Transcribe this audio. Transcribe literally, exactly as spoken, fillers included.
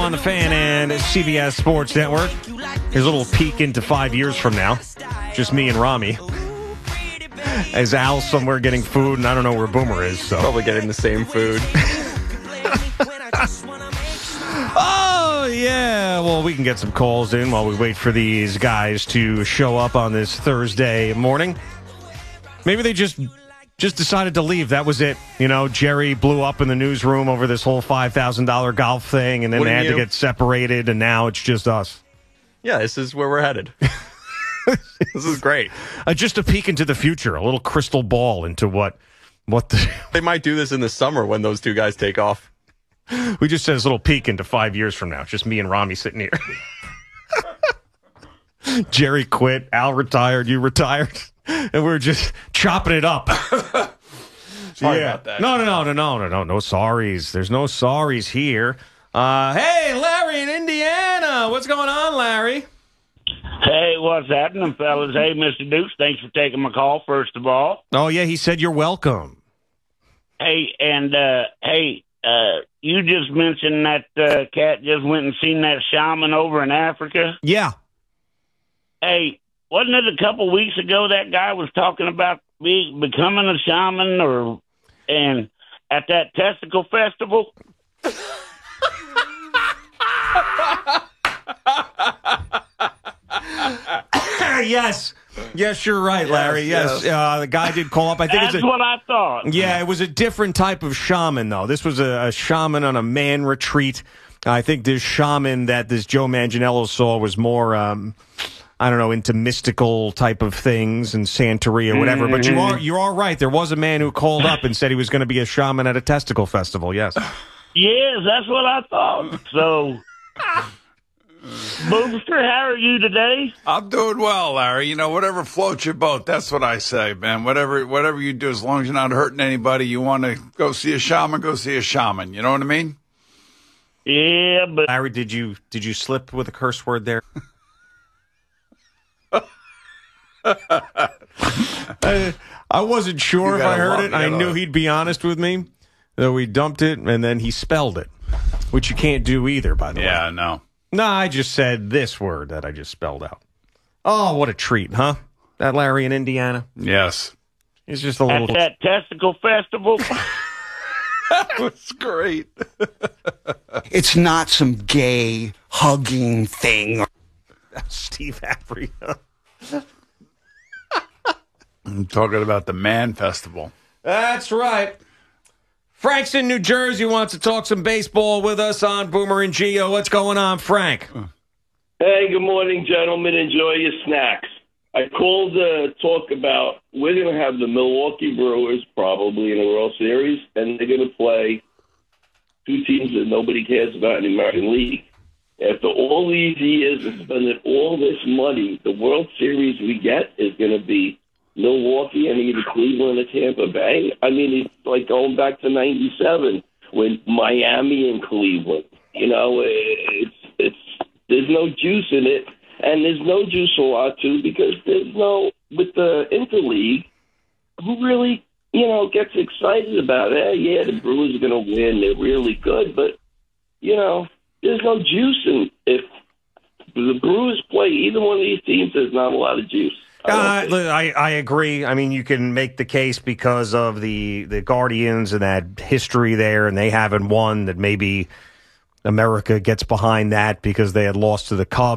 on the Fan and C B S Sports Network. Here's a little peek into five years from now. Just me and Rami. As Al's somewhere getting food, and I don't know where Boomer is. So probably getting the same food. Oh, yeah. Well, we can get some calls in while we wait for these guys to show up on this Thursday morning. Maybe they just just decided to leave. That was it. You know, Jerry blew up in the newsroom over this whole five thousand dollars golf thing, and then they had you? to get separated, and now it's just us. Yeah, this is where we're headed. This is great. Uh, just a peek into the future, a little crystal ball into what what the... They might do this in the summer when those two guys take off. We just said this little peek into five years from now. It's just me and Rami sitting here. Jerry quit, Al retired, you retired, and we're just chopping it up. Sorry yeah. about that. No, no, no, no, no, no, no, no sorries. There's no sorries here. Uh, hey, Larry in Indiana. What's going on, Larry? Hey, what's happening, fellas? Hey, Mister Dukes, thanks for taking my call, first of all. Oh, yeah, he said you're welcome. Hey, and, uh, hey, uh, you just mentioned that uh, Cat just went and seen that shaman over in Africa. Yeah. Hey, wasn't it a couple weeks ago that guy was talking about be, becoming a shaman or and at that testicle festival? Yes. Yes, you're right, Larry. Yes, yes. Uh, the guy did call up. I think That's it's a, what I thought. Yeah, it was a different type of shaman, though. This was a, a shaman on a man retreat. I think this shaman that this Joe Manganiello saw was more, um, I don't know, into mystical type of things and Santeria or whatever. Mm-hmm. But you are you're all right. There was a man who called up and said he was going to be a shaman at a testicle festival. Yes. Yes, that's what I thought. So. Booster, how are you today? I'm doing well, Larry. You know, whatever floats your boat. That's what I say, man. Whatever whatever you do, as long as you're not hurting anybody, you want to go see a shaman, go see a shaman. You know what I mean? Yeah, but... Larry, did you did you slip with a curse word there? I, I wasn't sure if I heard it. I knew he'd be honest with me. So we dumped it, and then he spelled it, which you can't do either, by the yeah, way. Yeah, no. No, I just said this word that I just spelled out. Oh, what a treat, huh? That Larry in Indiana? Yes. It's just a little... At that testicle festival? That was great. It's not some gay hugging thing. Steve Avery. I'm talking about the Man Festival. That's right. Frank's in New Jersey, wants to talk some baseball with us on Boomer and Geo. What's going on, Frank? Hey, good morning, gentlemen. Enjoy your snacks. I called to talk about we're going to have the Milwaukee Brewers probably in the World Series, and they're going to play two teams that nobody cares about in the American League. After all these years of spending all this money, the World Series we get is going to be Milwaukee and either Cleveland or Tampa Bay. I mean, it's like going back to ninety-seven when Miami and Cleveland. You know, it's it's there's no juice in it, and there's no juice a lot too because there's no with the interleague. Who really, you know, gets excited about it? Hey, yeah, the Brewers are going to win. They're really good, but you know, there's no juice in if the Brewers play either one of these teams. There's not a lot of juice. Uh, I, I agree. I mean, you can make the case because of the, the Guardians and that history there, and they haven't won, that maybe America gets behind that because they had lost to the Cubs.